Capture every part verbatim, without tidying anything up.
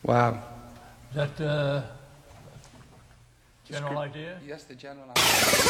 Wow. Is that the general idea? Yes, the general idea.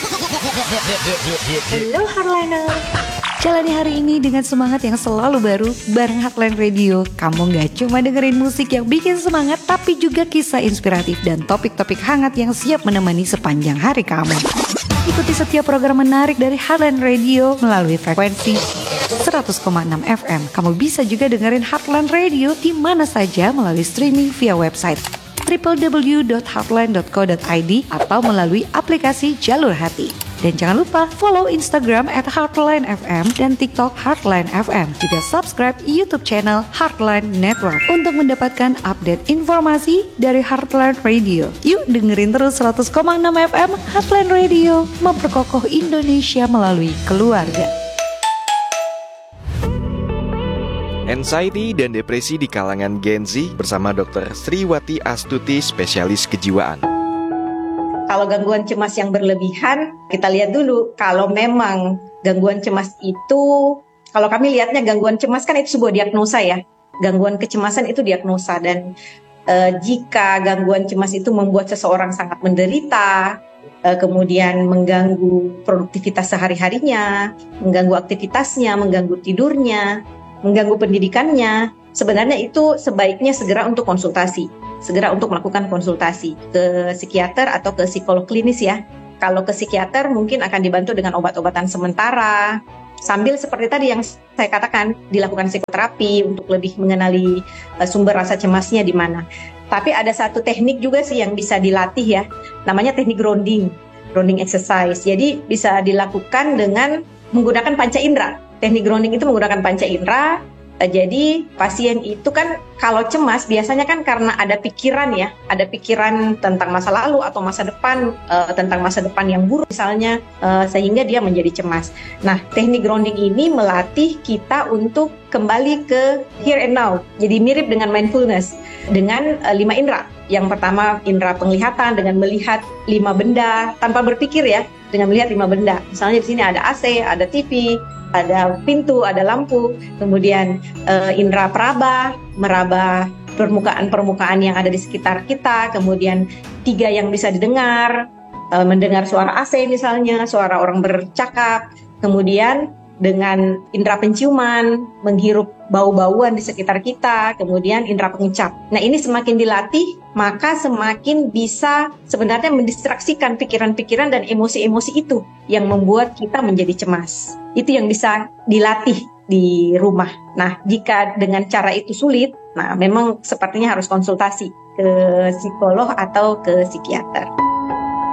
Halo Hardliner, jalani hari ini dengan semangat yang selalu baru bareng Heartline Radio. Kamu gak cuma dengerin musik yang bikin semangat, tapi juga kisah inspiratif dan topik-topik hangat yang siap menemani sepanjang hari kamu. Ikuti setiap program menarik dari Heartline Radio melalui frekuensi seratus koma enam F M. Kamu bisa juga dengerin Heartline Radio di mana saja melalui streaming via website w w w dot heartline dot co dot i d atau melalui aplikasi Jalur Hati. Dan jangan lupa follow Instagram at Heartline F M dan TikTok Heartline F M. Juga subscribe YouTube channel Heartline Network untuk mendapatkan update informasi dari Heartline Radio. Yuk dengerin terus seratus koma enam F M Heartline Radio, memperkokoh Indonesia melalui keluarga. Anxiety dan depresi di kalangan Gen Z bersama dokter Sriwati Astuti, spesialis kejiwaan. Kalau gangguan cemas yang berlebihan, kita lihat dulu kalau memang gangguan cemas itu, kalau kami lihatnya gangguan cemas kan itu sebuah diagnosa ya. Gangguan kecemasan itu diagnosa dan e, jika gangguan cemas itu membuat seseorang sangat menderita, e, kemudian mengganggu produktivitas sehari-harinya, mengganggu aktivitasnya, mengganggu tidurnya, mengganggu pendidikannya, sebenarnya itu sebaiknya segera untuk konsultasi, segera untuk melakukan konsultasi ke psikiater atau ke psikolog klinis ya. Kalau ke psikiater mungkin akan dibantu dengan obat-obatan sementara, sambil seperti tadi yang saya katakan, dilakukan psikoterapi untuk lebih mengenali uh, sumber rasa cemasnya di mana. Tapi ada satu teknik juga sih yang bisa dilatih ya, namanya teknik grounding, grounding exercise. Jadi bisa dilakukan dengan menggunakan panca indera. Teknik grounding itu menggunakan panca indera. Jadi pasien itu kan kalau cemas biasanya kan karena ada pikiran ya, ada pikiran tentang masa lalu atau masa depan, uh, tentang masa depan yang buruk misalnya, uh, sehingga dia menjadi cemas. Nah, teknik grounding ini melatih kita untuk kembali ke here and now. Jadi mirip dengan mindfulness dengan uh, lima indera. Yang pertama indera penglihatan dengan melihat lima benda tanpa berpikir ya, dengan melihat lima benda. Misalnya di sini ada A C, ada T V, ada pintu, ada lampu, kemudian uh, indera peraba, meraba permukaan-permukaan yang ada di sekitar kita, kemudian tiga yang bisa didengar, uh, mendengar suara A C misalnya, suara orang bercakap, kemudian dengan indera penciuman, menghirup bau-bauan di sekitar kita, kemudian indera pengecap. Nah ini semakin dilatih, maka semakin bisa sebenarnya mendistraksikan pikiran-pikiran dan emosi-emosi itu yang membuat kita menjadi cemas. Itu yang bisa dilatih di rumah. Nah jika dengan cara itu sulit, nah memang sepertinya harus konsultasi ke psikolog atau ke psikiater.